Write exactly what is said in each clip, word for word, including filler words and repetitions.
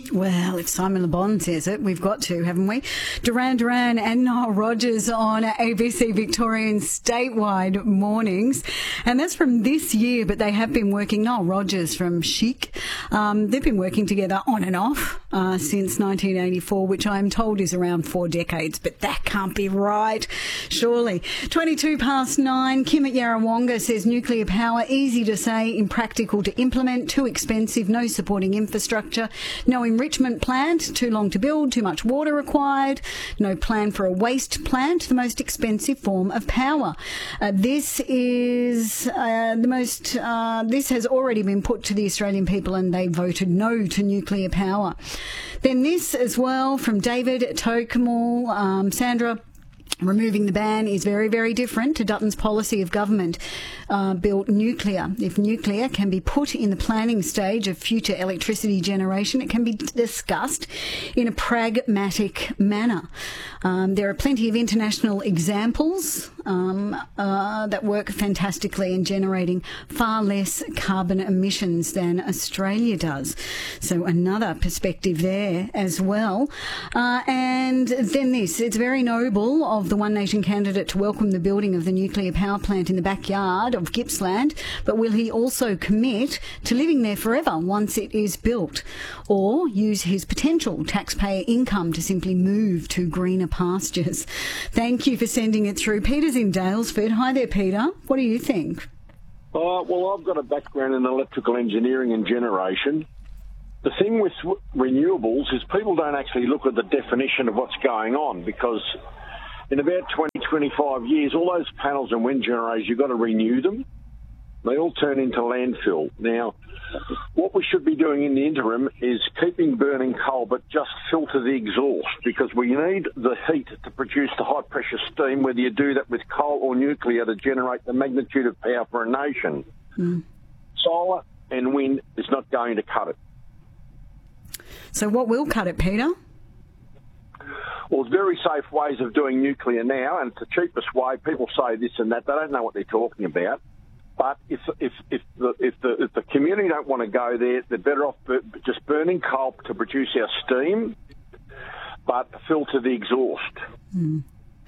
Well, if Simon Le Bon says it, we've got to, haven't we? Duran Duran and Nile Rodgers on A B C Victorian statewide mornings. And that's from this year, but they have been working, Nile Rodgers from Chic, um, they've been working together on and off uh, since nineteen eighty-four, which I'm told is around four decades, but that can't be right, surely. twenty-two past nine, Kim at Yarrawonga says nuclear power, easy to say, impractical to implement, too expensive, no supporting infrastructure, no enrichment plant, too long to build, too much water required, no plan for a waste plant, the most expensive form of power. Uh, this is uh, the most, uh, this has already been put to the Australian people and they voted no to nuclear power. Then this as well from David at Tocumwal, um, Sandra. Removing the ban is very, very different to Dutton's policy of government uh, built nuclear. If nuclear can be put in the planning stage of future electricity generation, it can be discussed in a pragmatic manner. Um, there are plenty of international examples um, uh, that work fantastically in generating far less carbon emissions than Australia does. So another perspective there as well. Uh, and then this, it's very noble of the One Nation candidate to welcome the building of the nuclear power plant in the backyard of Gippsland, but will he also commit to living there forever once it is built, or use his potential taxpayer income to simply move to greener pastures? Thank you for sending it through. Peter's in Daylesford. Hi there, Peter. What do you think? Uh, well, I've got a background in electrical engineering and generation. The thing with renewables is people don't actually look at the definition of what's going on, because in about twenty, twenty-five years, all those panels and wind generators, you've got to renew them. They all turn into landfill. Now, what we should be doing in the interim is keeping burning coal, but just filter the exhaust, because we need the heat to produce the high-pressure steam, whether you do that with coal or nuclear, to generate the magnitude of power for a nation. Mm. Solar and wind is not going to cut it. So what will cut it, Peter? Well, there's very safe ways of doing nuclear now, and it's the cheapest way. People say this and that. They don't know what they're talking about. But if if if the if the, if the community don't want to go there, they're better off just burning coal to produce our steam, but filter the exhaust. Mm.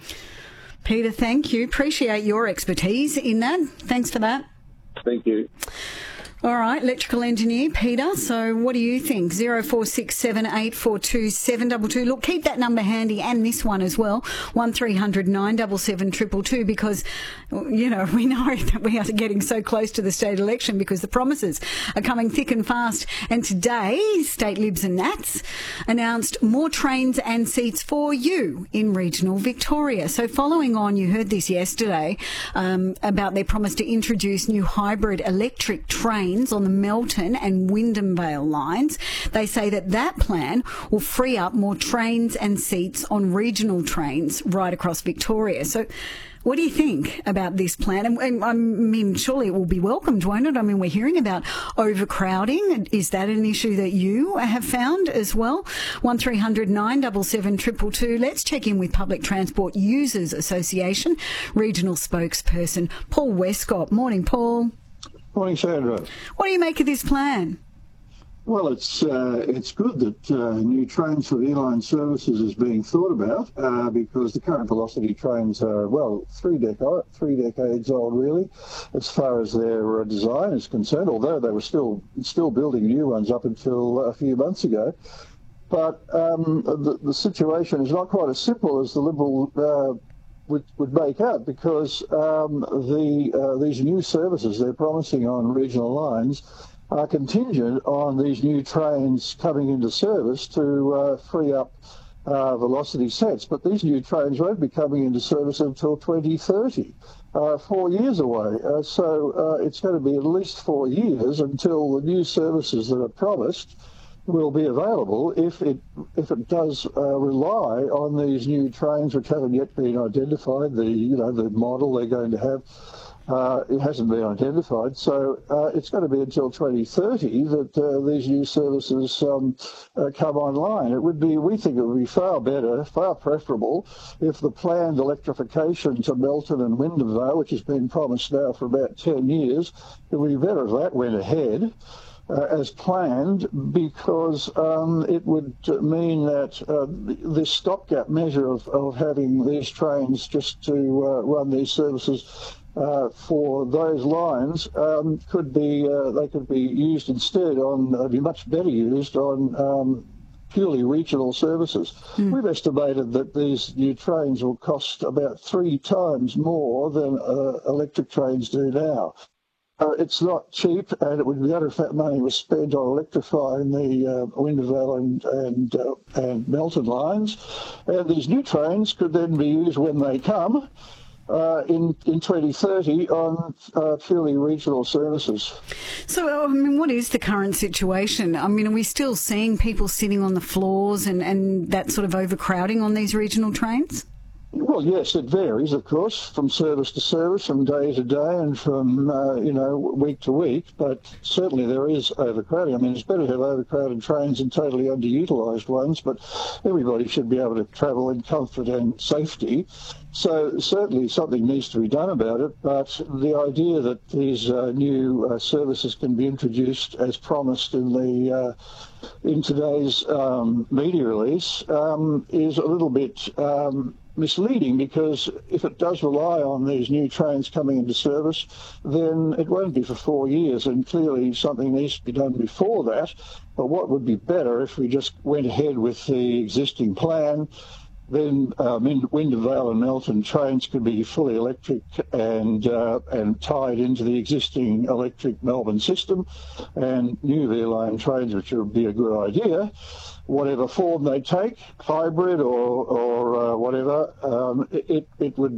Peter, thank you. Appreciate your expertise in that. Thanks for that. Thank you. All right, electrical engineer Peter, so what do you think? zero four six seven eight four two seven two two. Look, keep that number handy, and this one as well, one three hundred nine seven seven two two two, because, you know, we know that we are getting so close to the state election because the promises are coming thick and fast. And today, State Libs and Nats announced more trains and seats for you in regional Victoria. So following on, you heard this yesterday, um, about their promise to introduce new hybrid electric trains on the Melton and Wyndham Vale lines. They say that that plan will free up more trains and seats on regional trains right across Victoria. So what do you think about this plan? And, I mean, surely it will be welcomed, won't it? I mean, we're hearing about overcrowding. Is that an issue that you have found as well? one three hundred nine seven seven two two two. Let's check in with Public Transport Users Association Regional Spokesperson Paul Westcott. Morning, Paul. Morning, Sandra. What do you make of this plan? Well, it's uh, it's good that uh, new trains for airline services is being thought about uh, because the current Velocity trains are, well, three, deca- three decades old, really, as far as their uh, design is concerned, although they were still still building new ones up until a few months ago. But um, the, the situation is not quite as simple as the Liberal uh, Would, would make out, because um, the uh, these new services they're promising on regional lines are contingent on these new trains coming into service to uh, free up uh, Velocity sets. But these new trains won't be coming into service until twenty thirty, uh, four years away. Uh, so uh, it's going to be at least four years until the new services that are promised will be available, if it if it does uh, rely on these new trains which haven't yet been identified. The you know the model they're going to have, uh, it hasn't been identified. So uh, it's going to be until twenty thirty that uh, these new services um, uh, come online. It would be, we think, it would be far better, far preferable, if the planned electrification to Melton and Wyndham Vale, which has been promised now for about ten years, it would be better if that went ahead. uh, as planned, because um, it would mean that uh, this stopgap measure of, of having these trains just to uh, run these services Uh, for those lines um, could be uh, they could be used instead on uh, be much better used on um, purely regional services. Mm. We've estimated that these new trains will cost about three times more than uh, electric trains do now. Uh, it's not cheap, and it would be better if that money was spent on electrifying the uh, Windervale and and, uh, and Melton lines, and these new trains could then be used when they come. Uh, in, in twenty thirty on uh, purely regional services. So, I mean, what is the current situation? I mean, are we still seeing people sitting on the floors and, and that sort of overcrowding on these regional trains? Well, yes, it varies, of course, from service to service, from day to day, and from, uh, you know, week to week. But certainly there is overcrowding. I mean, it's better to have overcrowded trains than totally underutilised ones, but everybody should be able to travel in comfort and safety. So certainly something needs to be done about it, but the idea that these uh, new uh, services can be introduced as promised in the uh, in today's um, media release um, is a little bit um, misleading, because if it does rely on these new trains coming into service, then it won't be for four years, and clearly something needs to be done before that. But what would be better if we just went ahead with the existing plan? Then um, Windervale and Melton trains could be fully electric and uh, and tied into the existing electric Melbourne system, and new V line trains, which would be a good idea, whatever form they take, hybrid or or uh, whatever, um, it it would